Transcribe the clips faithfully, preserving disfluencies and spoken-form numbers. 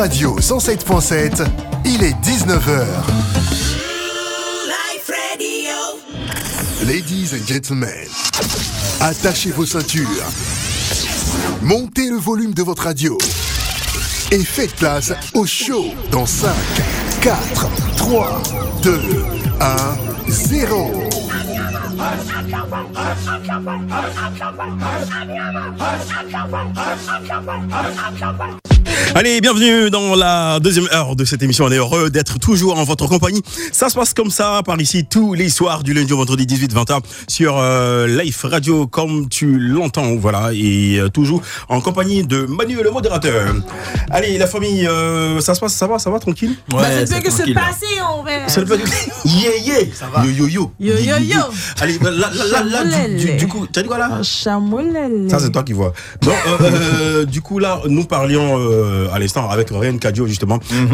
Radio cent sept point sept, il est dix-neuf heures. Ladies and gentlemen, attachez vos ceintures, montez le volume de votre radio et faites place au show dans cinq, quatre, trois, deux, un, zéro. Allez, bienvenue dans la deuxième heure de cette émission. On est heureux d'être toujours en votre compagnie. Ça se passe comme ça par ici tous les soirs du lundi au vendredi dix-huit vingt sur euh, Life Radio comme tu l'entends, voilà, et euh, toujours en compagnie de Manu le modérateur. Allez, la famille, euh, ça se passe, ça va, ça va tranquille. Ouais, bah, ça ne peut que se passer en vrai. Ça ne peut que yeah yeah, ça va. Yo yo yo. Yo yo yo. Allez, là là là, là du, du, du coup, tu as dit quoi là? Chamolele. Ça c'est toi qui vois. Donc euh, euh, du coup là, nous parlions euh, à l'instant avec Reine Kadio justement, mm-hmm.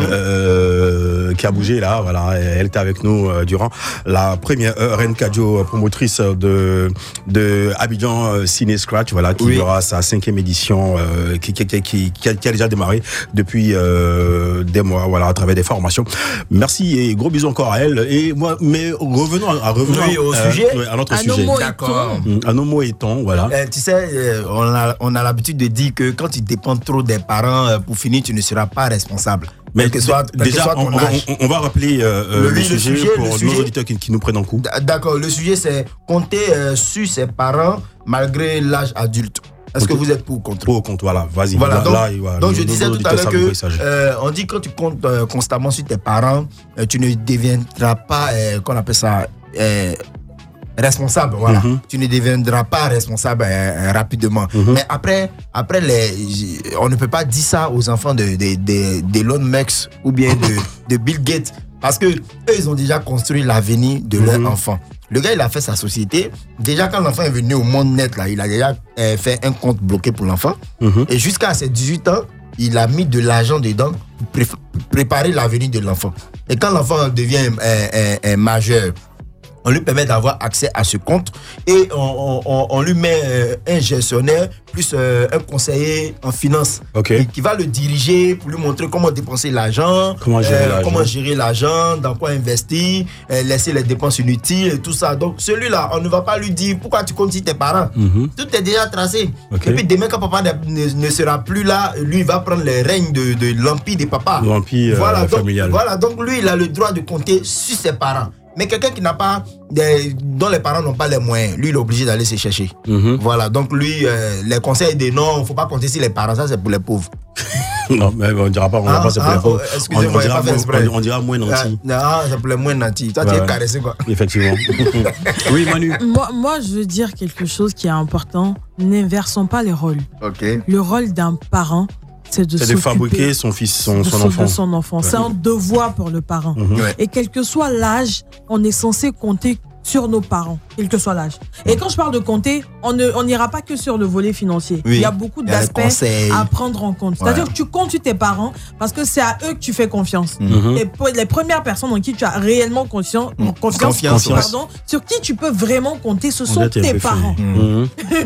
euh, qui a bougé là, voilà, elle était avec nous euh, durant la première heure. Reine Kadio, promotrice de de Abidjan euh, Ciné Scratch, voilà, qui oui. aura sa cinquième édition, euh, qui, qui, qui, qui, qui, a, qui a déjà démarré depuis euh, des mois, voilà, à travers des formations. Merci et gros bisous encore à elle. Et moi, mais revenons à, à revenons oui, au euh, sujet, à notre à sujet. Nos D'accord. À nos mots et ton, voilà. Euh, tu sais, euh, on a on a l'habitude de dire que quand tu dépends trop des parents, euh, pour finir, tu ne seras pas responsable. Mais que soit, déjà, que soit on, on, on va rappeler euh, le, le, sujet, sujet pour nos sujet, auditeurs qui, qui nous prennent en coup. D'accord, le sujet c'est compter euh, sur ses parents malgré l'âge adulte. Est-ce okay. que vous êtes pour ou contre? Pour ou contre, voilà, vas-y. Voilà, là, donc, là, voilà, donc nos, je disais tout à l'heure que euh, on dit que quand tu comptes euh, constamment sur tes parents, euh, tu ne deviendras pas, euh, qu'on appelle ça, euh, responsable, voilà. Mm-hmm. Tu ne deviendras pas responsable euh, rapidement. Mm-hmm. Mais après, après les, on ne peut pas dire ça aux enfants de, de, de, de Elon Musk ou bien de, de Bill Gates, parce que eux, ils ont déjà construit l'avenir de mm-hmm. leur enfant. Le gars, il a fait sa société. Déjà, quand l'enfant est venu au monde net, là, il a déjà euh, fait un compte bloqué pour l'enfant. Mm-hmm. Et jusqu'à ses dix-huit ans, il a mis de l'argent dedans pour pré- préparer l'avenir de l'enfant. Et quand l'enfant devient euh, euh, euh, majeur, on lui permet d'avoir accès à ce compte et on, on, on lui met euh, un gestionnaire plus euh, un conseiller en finance okay. qui va le diriger pour lui montrer comment dépenser l'argent, comment gérer, euh, l'argent. comment gérer l'argent, dans quoi investir, euh, laisser les dépenses inutiles et tout ça. Donc celui-là, on ne va pas lui dire pourquoi tu comptes sur tes parents. Mm-hmm. Tout est déjà tracé. Okay. Et puis demain quand papa ne, ne sera plus là, lui il va prendre les règnes de, de l'empire des papas. L'empire voilà, euh, donc, familial. Voilà, donc lui il a le droit de compter sur ses parents. Mais quelqu'un qui n'a pas, des, dont les parents n'ont pas les moyens, lui il est obligé d'aller se chercher. Mm-hmm. Voilà, donc lui, euh, les conseils de non, il ne faut pas compter sur les parents, ça c'est pour les pauvres. Non, mais on ne dira pas, on ah, pas c'est pour ah, les pauvres. Excusez-moi, on, on, dira, on, on dira moins nantis. Non, c'est pour les moins nantis. Toi, bah, tu es caressé quoi. Effectivement. Oui, Manu. Moi, moi, je veux dire quelque chose qui est important. N'inversons pas les rôles. Okay. Le rôle d'un parent, c'est de, c'est de fabriquer son fils, son, son enfant. De son enfant. Ouais. C'est un devoir pour le parent. Mmh. Ouais. Et quel que soit l'âge, on est censé compter sur nos parents, quel que soit l'âge. Et quand je parle de compter, on ne, on n'ira pas que sur le volet financier. Oui. Il y a beaucoup d'aspects à prendre en compte. C'est-à-dire ouais. que tu comptes sur tes parents parce que c'est à eux que tu fais confiance. Mmh. Et pour les premières personnes en qui tu as réellement conscience, mmh. confiance, confiance pardon, sur qui tu peux vraiment compter, ce sont tes parents. Mmh.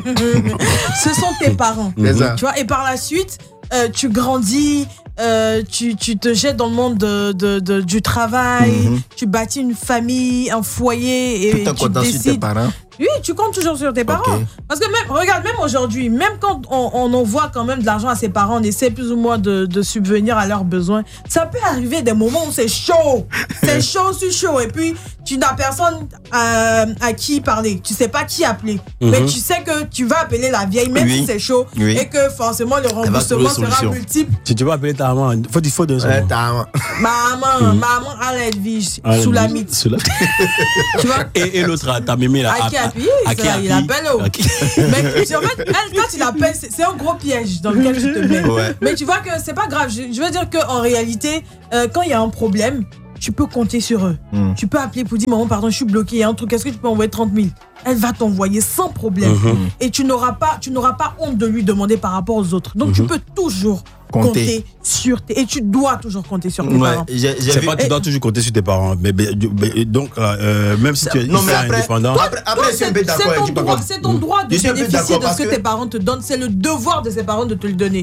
Ce sont tes parents. Mmh. Tu vois, et par la suite, Euh, tu grandis, euh, tu, tu te jettes dans le monde de, de, de, du travail, mm-hmm. tu bâtis une famille, un foyer et tout tu décides. Sur tes parents. Oui, tu comptes toujours sur tes parents. Okay. Parce que même, regarde, même aujourd'hui, même quand on, on envoie quand même de l'argent à ses parents, on essaie plus ou moins de, de subvenir à leurs besoins. Ça peut arriver des moments où c'est chaud. C'est chaud, c'est chaud. Et puis, tu n'as personne à, à qui parler. Tu sais pas qui appeler. Mm-hmm. Mais tu sais que tu vas appeler la vieille, même oui. si c'est chaud. Oui. Et que forcément, le remboursement sera multiple. Si tu vas appeler ta maman, il faut, il faut de ça. Ouais, ta maman. Maman, mm. maman, elle est vie sous la mythe. Sous la... tu vois? Et, et l'autre, ta mémé là. À qui appuyer? Il appelle oh. Okay. Mais en fait, elle, quand il appelle, c'est, c'est un gros piège dans lequel tu te mets. Ouais. Mais tu vois que c'est pas grave. Je, je veux dire qu'en réalité, euh, quand il y a un problème, tu peux compter sur eux. Mm. Tu peux appeler pour dire maman, pardon, je suis bloqué, il y a un truc, est-ce que tu peux envoyer trente mille? Elle va t'envoyer sans problème. Mm-hmm. Et tu n'auras pas, tu n'auras pas honte de lui demander par rapport aux autres. Donc mm-hmm. tu peux toujours compter, compter sur tes... Et tu dois toujours compter sur tes ouais, parents. J'ai, j'ai c'est vu... pas que tu dois toujours compter sur tes parents. Mais, mais, mais donc, euh, même si tu es non, mais après, indépendant... Toi, après, après toi, c'est, c'est, c'est, ton droit, c'est ton droit de bénéficier de ce que tes parents te donnent. C'est le devoir de ses parents de te le donner.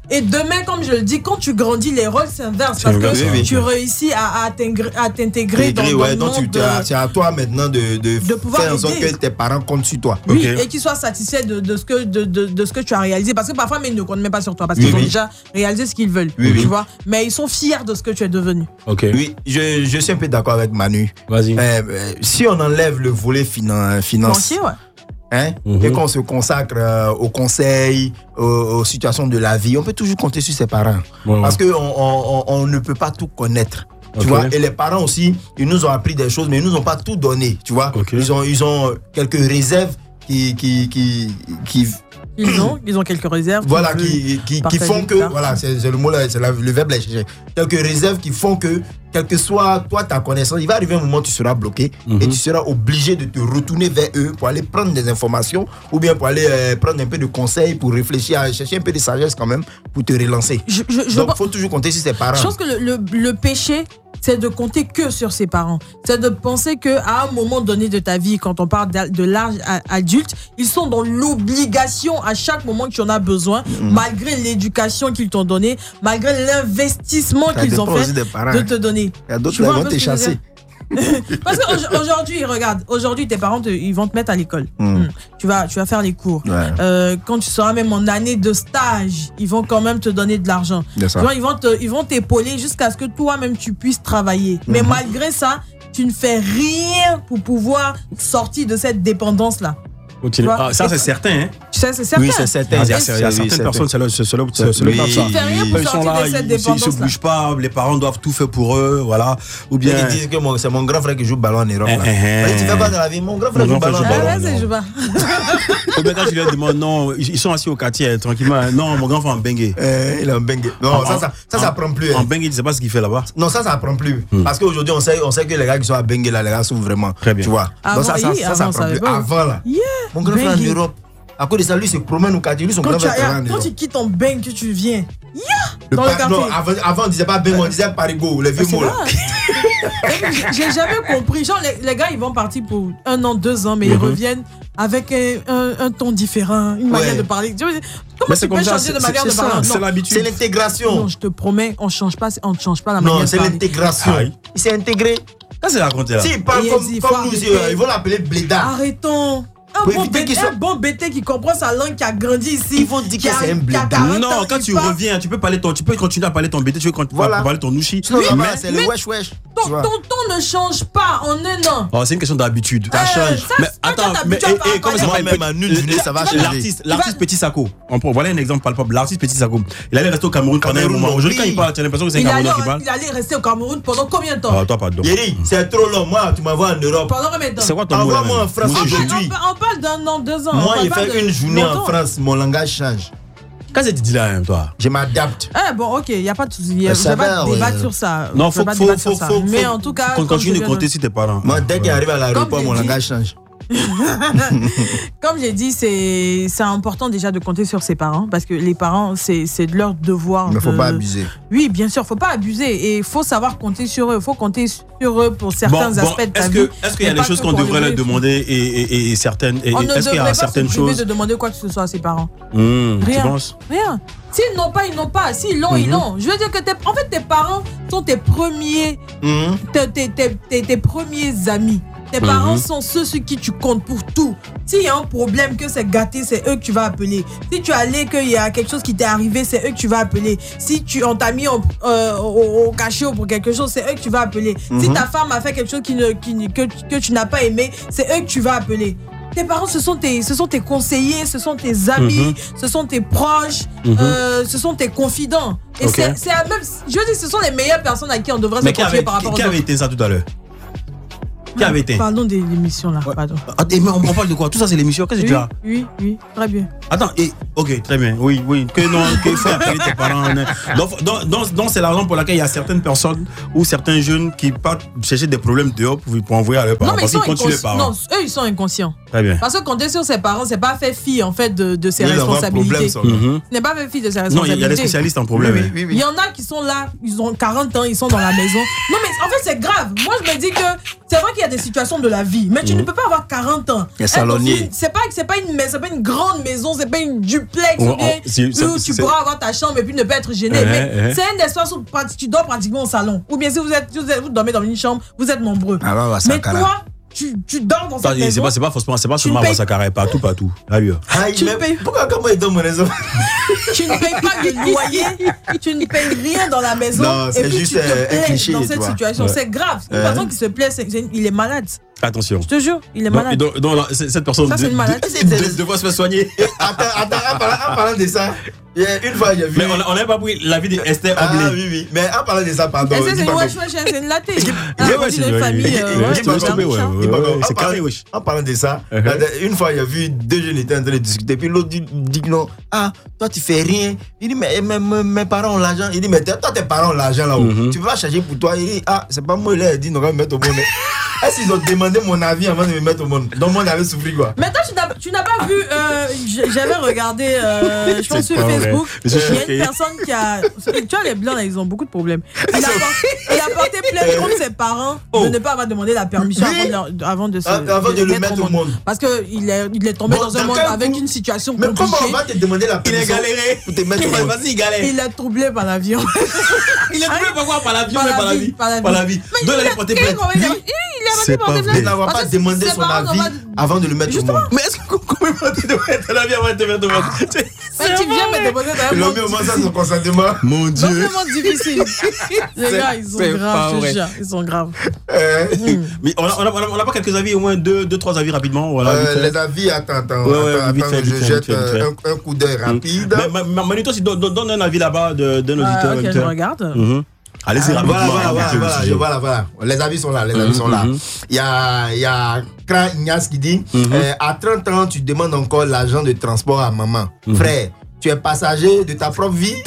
Et demain, comme je le dis, quand tu grandis, les rôles s'inversent parce inverse, que oui, tu oui. réussis à, à t'intégrer, à t'intégrer dans, dans ouais, le donc monde. tu, c'est à toi maintenant de, de, de pouvoir faire en sorte aider. que tes parents comptent sur toi. Oui, Okay. et qu'ils soient satisfaits de, de, ce que, de, de, de ce que tu as réalisé. Parce que parfois, mais ils ne comptent même pas sur toi parce qu'ils Oui, ont oui. déjà réalisé ce qu'ils veulent. Oui, tu oui. vois. Mais ils sont fiers de ce que tu es devenu. Ok. Oui, je, je suis un peu d'accord avec Manu. Vas-y. Euh, euh, si on enlève le volet finan- finance, Financier, ouais. hein, Mhm. et qu'on se consacre euh, aux conseils, aux, aux situations de la vie, on peut toujours compter sur ses parents. Ouais, Parce ouais. qu'on on, on, on ne peut pas tout connaître. Tu Ok. vois, et les parents aussi, ils nous ont appris des choses, mais ils nous ont pas tout donné. Tu vois, Ok. ils ont, ils ont quelques réserves qui, qui, qui, qui, Ils ont, ils ont quelques réserves. voilà, qu'on peut qui, qui, qui partager font que, plus tard. voilà, c'est c'est le mot là, c'est la- le verbe là, j'ai- j'ai- quelques réserves qui font que, quel que soit toi ta connaissance, il va arriver un moment où tu seras bloqué Mhm. et tu seras obligé de te retourner vers eux pour aller prendre des informations ou bien pour aller euh, prendre un peu de conseils, pour réfléchir, à chercher un peu de sagesse quand même pour te relancer. Je, je, je Donc, pense- il faut toujours compter sur ses parents. Je pense que le, le, le péché, c'est de compter que sur ses parents. C'est de penser qu'à un moment donné de ta vie, quand on parle d'a- de l'âge a- adulte, ils sont dans l'obligation à chaque moment que tu en as besoin, Mm-hmm. malgré l'éducation qu'ils t'ont donnée, malgré l'investissement Ça qu'ils ont dépend aussi fait des parents. de te donner. Il y a d'autres Tu qui vois un vont peu te ce que je veux chasser. dire? Parce qu'aujourd'hui, regarde, aujourd'hui, tes parents, te- ils vont te mettre à l'école. Mm. Mm. Tu, vas, tu vas faire les cours. Ouais. Euh, quand tu seras même en année de stage, ils vont quand même te donner de l'argent. C'est ça. Tu vois, ils vont te, ils vont t'épauler jusqu'à ce que toi-même tu puisses travailler. Mais Mhm. malgré ça, tu ne fais rien pour pouvoir sortir de cette dépendance-là. Continue. Tu vois, Ah, ça, et- c'est certain. Hein. Tu sais, c'est certain. Oui, c'est certain. Il y a, Et il y a oui, certaines certain. personnes, c'est le, c'est le, c'est le, c'est le Oui. cas, ça. Tu fais rien pour Ils sont sortir là, de cette ils, ils se dépendance-là. bougent pas, les parents doivent tout faire pour eux, voilà. Ou Bien. bien. Ils disent que mon- c'est mon grand frère qui joue ballon en Europe. Eh, là. eh, eh. Mais tu fais quoi dans la vie? Mon grand frère Mon joue grand ballon frère en joue Ah, Europe. ballon. là, c'est je vois. Ou bien quand tu leur demandes, non, ils ils sont assis au quartier, euh, tranquillement. Non, mon grand frère en bengue. Euh, il est en bengue. Non, En- ça, ça, ça, en- ça prend plus. En hein. bengue, il ne sait pas ce qu'il fait là-bas. Non, ça, ça prend plus. Hmm. Parce qu'aujourd'hui, on sait, on sait que les gars qui sont à bengue, là, les gars souffrent vraiment. Très bien. Tu vois. Avant, Donc, ça, ça, oui, ça, ça avant, prend ça plus. va pas. Avant, là. Yeah. Mon grand frère en Bengue. Europe. À cause de ça, lui, se promène au quartier. Lui, son Quand, grand tu, frère est en quand Europe. tu quittes ton bain, que tu viens. Le dans le par- quartier. Non, avant, avant, on disait pas bengue, on disait parigo, les vieux C'est mots, là. vrai. J'ai jamais compris. Genre, les, les gars, ils vont partir pour un an, deux ans, mais ils Mhm. reviennent avec un, un, un ton différent, une manière Ouais. de parler. Tu vois, Comment Mais tu c'est peux comme ça, changer de c'est- manière c'est de ça, parler? c'est Non. l'habitude. C'est l'intégration. Non, je te promets, on change pas, on ne change pas la Non, manière c'est de parler. l'intégration. Aïe. Il s'est intégré. Qu'est-ce que c'est raconté là? Si, il parle Et comme, il comme faut nous, arrêter. euh, ils vont l'appeler blédard. Arrêtons. Un Pour bon, éviter bêté, qu'il soit- un bon bêté qui comprend sa langue, qui a grandi ici. Ils vont dire qui que a- c'est un qui a blédard. quarante Non, ans, quand il tu parle- reviens, tu peux parler ton, tu peux continuer à parler ton B T, tu peux Voilà. parler ton nouchi. Sinon, là-bas, mais c'est le mais- wesh wesh. Ton, tu vois. ton ton ne change pas en un an. oh, c'est une question d'habitude. Ça change. ça, Mais c'est quand attends, t'as mais habitué à et, et, parler- comment ça parler- s'appelle Moi-même, à nul, venez, ça va changer. L'artiste, l'artiste vas- Petit Sako. On peut- Voilà un exemple palpable. L'artiste Petit Sako. Il allait rester au Cameroun pendant un Cameroun, moment. Aujourd'hui, oui. quand il parle, tu as l'impression que c'est un Il allait, Camerounais qui parle. il allait rester au Cameroun pendant combien de temps? Ah, toi, pardon. Yeri, c'est trop long. Moi, tu m'envoies en Europe. Pendant combien de temps? C'est quoi ton mot là, Envoie-moi même? en France Moi, je- aujourd'hui. on, pa- on parle d'un an, deux ans. Moi, on parle il pas fait de une journée en longtemps. France, mon langage change. Qu'est-ce que tu dis là, même, toi? Je m'adapte. Ah bon, ok, il n'y a pas de souci. Je Ça vais pas va, débattre ouais. sur ça. Non, Je vais faut, pas faut, débattre faut, sur ça. faut, Mais faut- en tout cas, qu'on comme continue je de viens compter sur tes parents. Moi, dès qu'il arrive à l'aéroport, j'ai mon dit- langage change. Comme j'ai dit, c'est c'est important déjà de compter sur ses parents parce que les parents, c'est c'est de leur devoir. Il ne faut de- pas abuser. Oui, bien sûr, faut pas abuser et il faut savoir compter sur eux. Il faut compter sur eux pour certains Bon, bon, aspects de ta est-ce vie. que, est-ce qu'il y a mais des pas choses que qu'on pour devrait le leur vrai. demander et, et, et certaines, et On ne est-ce qu'il y devrait a pas certaines se priver choses? de demander quoi que ce soit à ses parents. Hmm, tu Rien. penses? Rien. S'ils n'ont pas, ils n'ont pas. S'ils l'ont, ils Mhm. l'ont. Je veux dire que tes, en fait, tes parents sont tes premiers, Mhm. tes, tes, tes, tes- tes premiers amis. Tes Mhm. parents sont ceux sur qui tu comptes pour tout. S'il y a un problème, que c'est gâté, c'est eux que tu vas appeler. Si tu es allé, qu'il y a quelque chose qui t'est arrivé, c'est eux que tu vas appeler. Si tu, on t'a mis en- euh, au, au cachot pour quelque chose, c'est eux que tu vas appeler. Si Mhm. ta femme a fait quelque chose qui ne, qui, ne- que, que tu n'as pas aimé, c'est eux que tu vas appeler. Tes parents, ce sont tes, ce sont tes conseillers, ce sont tes amis, Mhm. ce sont tes proches, Mhm. euh, ce sont tes confidents. Et Ok. c'est, c'est la même, je veux dire, ce sont les meilleures personnes à qui on devrait Mais se qui confier avait, par rapport qui aux avait autres. été ça tout à l'heure? Qui avait été? Parlons de l'émission là, pardon. Ah, mais on, on parle de quoi? Tout ça, c'est l'émission. Qu'est-ce que Oui, tu as? oui, oui, très bien. Attends, et, ok, très bien. Oui, oui. Que non, qu'il faut appeler tes parents. Donc, donc, donc, donc, c'est la raison pour laquelle il y a certaines personnes ou certains jeunes qui partent chercher des problèmes dehors pour, pour envoyer à leurs parents. Non, mais ils parce qu'ils sont comptent sur les inconscients. parents. Non, eux, ils sont inconscients. Très bien. Parce que compter sur ses parents, c'est pas fait fi en fait de, de ses Il va y avoir responsabilités. problème, ça. Mhm. Ce n'est pas fait fi de ses Non, il y, a- il y a responsabilités. des spécialistes en problème. Oui, hein. oui, oui, Il y en a qui sont là, ils ont quarante ans, ils sont dans la maison. Non, mais en fait, c'est grave. Moi, je me dis que c'est vrai qu'il y a des situations de la vie, mais tu ne peux pas avoir quarante ans. Il y a Être salonnier. dans une- C'est pas, c'est pas, une, mais c'est pas une grande maison, c'est pas une, du- multiplex, On- ou bien on- si- ça- où tu c'est- pourras avoir ta chambre et puis ne pas être gêné. Ouais, mais ouais. c'est un espace où tu dors pratiquement au salon. Ou bien si vous êtes, si vous, êtes vous dormez dans une chambre, vous êtes nombreux. Alors, bah, mais Sakara. toi, tu, tu dors dans Attends, cette c'est maison. pas, c'est pas forcément, c'est pas Tu seulement ne payes- Sakara, partout, partout. Là, lui. Ah, Tu mais payes- pourquoi comment il donne mon raison? Tu ne payes pas le loyer, tu ne payes rien dans la maison. Non, c'est et puis juste, tu te euh, un plais cliché, dans tu cette vois. situation. Ouais. C'est grave. Une Ouais. personne qui se plaît, c'est- c'est- il est malade. Attention. Je te jure, il est Donc, malade. donc, donc, là, c'est- cette personne Ça, c'est de- une maladie. de- de- devrait se faire soigner. Attends, attends, en parlant, en parlant de ça, il y a une fois, il y a vu. Mais on n'a pas pris la vie d'Esther Ah Oblé. oui, oui. Mais en parlant de ça, pardon. Et ça, c'est dis une pas wesh, que- wesh, c'est une latte. Ouais, Ah, ouais, on dit c'est une vrai. famille. Ouais, euh, ouais, ouais, c'est bah, pas bah, ouais, bah, ouais. Dis pas que- c'est en carré, parlant- wesh. En parlant de ça, Uh-huh. la- une fois, il y a vu deux jeunes étaient en train de discuter. Puis l'autre dit, dit que non. Ah, toi, tu fais rien. Il dit, mais mes, mes, mes parents ont l'argent. Il dit, mais toi, tes parents ont l'argent là-haut. Mhm. Tu peux pas charger pour toi. Il dit, ah, c'est pas moi. Il a dit, non, on va me mettre au monde. Mais est-ce qu'ils ont demandé mon avis avant de me mettre au monde? Donc, moi, on avait souffert, quoi. Mais toi, tu n'as- tu n'as pas vu. euh, j'- J'avais regardé, euh, je pense, C'est sur pas vrai. Facebook. Je Il suis y a choqué. une personne qui a. Tu vois, les blancs, là, ils ont beaucoup de problèmes. Il a, porté, il a porté plainte contre ses parents Oh. de ne pas avoir demandé la permission Oui. avant de, leur- avant de se. Ah, avant de le mettre au monde. Parce qu'il est, il est tombé Bon, dans un dans monde quel avec coup- une situation Mais comment on compliquée. va te demander la Il est permission galéré. pour te mettre au monde? Vas-y, il galère. Il est troublé par l'avion. Il est trouvé par quoi? Par l'avion, Par mais la par la vie, vie. par la Par vie. la vie. Mais Donc, il il a- a porté il a- plainte. il a- il a C'est porté pas plainte. Il n'avoir Parce pas que demandé ses son parents avis n'ont pas- avant de le mettre au Justement. monde. Mais est-ce que comment il va te mettre la vie avant de te mettre au monde? C'est- Mais tu viens me déposer dans un Il a monde mis au moins ça difficile. son consentement. Mon Dans Dieu. un monde difficile. Les C'est- gars, ils sont c'est pas graves, je te vrai. jure. Ils sont graves. Euh, Mais on a, on a, on a- on a pas quelques avis, au moins deux, deux, trois avis rapidement. Voilà, euh, vite fait. les avis, attends, attends, Ouais, ouais, attends, vite attends, fait, vite je fait, jette vite fait, vite euh, un, un coup d'œil rapide. Mais, mais, mais, Manito, si donne, donne- donne un avis là-bas de, d'un auditeur. Ah, ok, je auditeur. regarde. Mhm. Allez-y, Ah, rapidement. voilà, voilà, voilà, rapidement, voilà, si je- je- voilà, voilà. Les avis sont là, les avis Mhm, sont là. mhm. Il y a, il y a Kran Ignace qui dit euh, à trente ans, tu demandes encore l'argent de transport à maman. Frère, tu es passager de ta propre vie.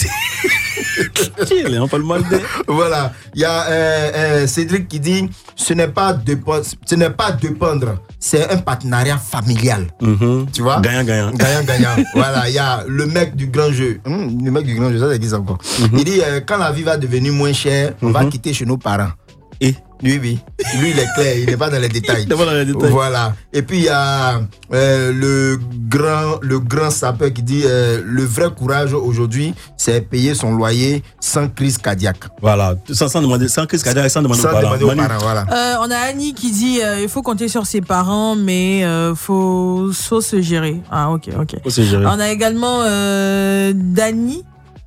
Il est un peu le mal de. Voilà. Il y a euh, euh, Cédric qui dit ce n'est pas dépendre, ce n'est pas dépendre, c'est un partenariat familial. Mhm. Tu vois? Gagnant, gagnant. Gagnant, gagnant. Voilà, il y a le mec du grand jeu. Hum, le mec du grand jeu, ça existe encore. Il dit euh, quand la vie va devenir moins chère, on va quitter chez nos parents. Et Oui, oui. Lui, il est clair, il n'est pas dans les détails. Il n'est pas dans les détails. Voilà. Et puis, il y a euh, le, grand, le grand sapeur qui dit euh, le vrai courage aujourd'hui, c'est payer son loyer sans crise cardiaque. Voilà, sans, sans demander, sans crise cardiaque, sans demander Sans aux parents. demander aux Manu. parents, voilà. Euh, on a Annie qui dit euh, il faut compter sur ses parents, mais euh, faut, faut se gérer. Ah, ok, ok. Faut se gérer. On a également euh, Dani.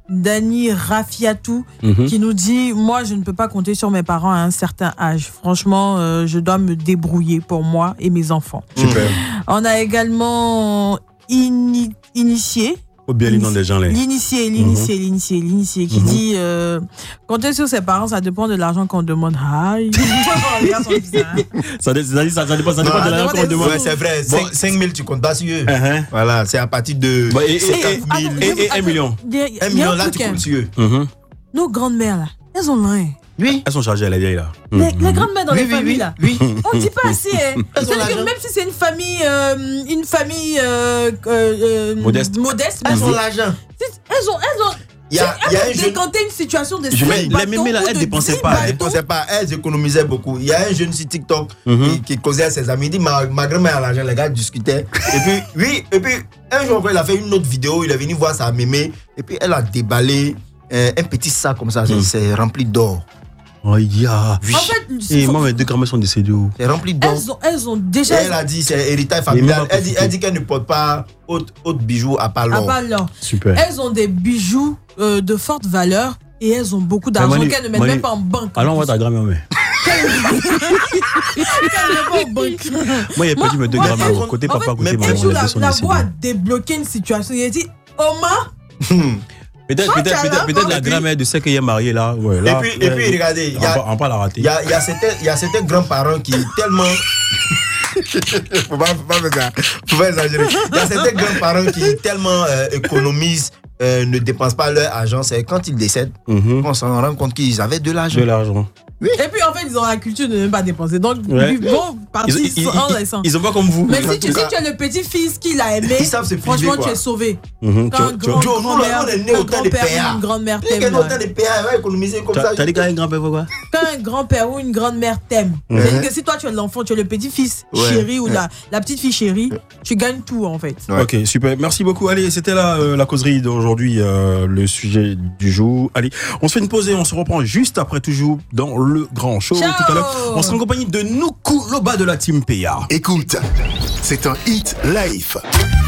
Dani Rafiatou Mhm. qui nous dit moi je ne peux pas compter sur mes parents à un certain âge, franchement euh, je dois me débrouiller pour moi et mes enfants. Super. On a également ini- initié Faut bien les noms des gens là. l'initié l'initié l'initié l'initié qui Mhm. dit euh, compter sur ses parents ça dépend de l'argent qu'on demande. Aïe. Les gars sont bizarres. Ça, dé- ça, ça, ça dépend, ça Non, dépend de ça l'argent dépend qu'on des demande. Ouais, c'est vrai. Bon. cinq mille, tu comptes pas sur eux. Uh-huh. Voilà, c'est à partir de Bon, et- et- cinquante et- mille. Attends, et- et un attends, million. il y a- il y a un million, là, truc, tu hein. comptes sur eux. Mhm. Nos grandes-mères là, elles ont rien. Oui. Elles sont chargées, les vieilles là. Les, Mhm. les grandes-mères dans Oui, les oui, familles oui. là. Oui. On dit pas assez. Hein. Elles ont C'est-à-dire que l'argent. même si c'est une famille, euh, une famille euh, euh, euh, Modeste. modeste, Elles mais ont c'est- l'argent. c'est- elles ont, elles ont. Il y a, il y a un elles ont jeune. décanté une situation de Je six mets- les bâtons mémés, là, ou elles de dépensaient dix pas, bâtons. Elles ne pensaient pas, elles économisaient beaucoup. Il y a un jeune sur TikTok Mhm. qui, qui causait à ses amis. Il dit ma, ma grand-mère a l'argent, les gars discutaient. Et puis, oui, et puis un jour encore, il a fait une autre vidéo. Il est venu voir sa mémé. Et puis, elle a déballé euh, un petit sac comme ça. c'est- Mhm. C'est rempli d'or. Oh, yeah. En fait, Et faut- moi, mes deux grands-mères sont décédées. Oh. C'est rempli d'or. elles ont, elles ont Et déjà. elle a dit c'est héritage Mais familial. même pas Elle dit, elle dit qu'elle ne porte pas autre, autre bijou à part à l'or. part l'or. Super. Elles ont des bijoux euh, de forte valeur et elles ont beaucoup d'argent Manu, qu'elles ne mettent Manu, même pas en banque. Alors, on va ta grand-mère. mais. Qu'elles ne mettent pas en banque. Moi, il y a perdu mes deux moi, grammes. par contre, Côté en papa, fait, côté mais maman, Un jour, les la, deux sont la décédés. voix a débloqué une situation. Il a dit Omar, Peut-être Toi, peut-être tu as peut-être peut-être la Et puis- grand-mère de celle qui est mariée là. Ouais, là Et puis, et ouais, puis regardez, il y on a, va- on va pas la rater. il y a, il y a certains, il y a certains grands-parents qui tellement. faut pas, faut pas faire ça. Faut pas exagérer. Il y a certains grands-parents qui tellement euh, économisent, euh, ne dépensent pas leur argent. C'est quand ils décèdent Mhm. qu'on s'en rend compte qu'ils avaient de l'argent. De l'argent. Oui. Et puis en fait, ils ont la culture de ne même pas dépenser. Donc, ouais. ils vont partir ils, ils, sans ils, ils ont pas comme vous. Mais si tu, si tu es le petit-fils qui l'a aimé, franchement, tu es sauvé. Mm-hmm. Quand un grand-mère, un grand-père ou une grand-mère t'aime. T'as dit quand un grand-père quoi? Quand un grand-père ou une grand-mère t'aime. C'est-à-dire que si toi tu es l'enfant, tu es le petit-fils chéri ou la, la petite-fille chérie, tu gagnes tout en fait. Ouais. Ok, super. Merci beaucoup. Allez, c'était là euh, la causerie d'aujourd'hui, euh, le sujet du jour. Allez, on se fait une pause et on se reprend juste après, toujours dans le grand show. Ciao. Tout à l'heure, on sera en compagnie de Nuku Loba de la team P A. Écoute, c'est un hit live.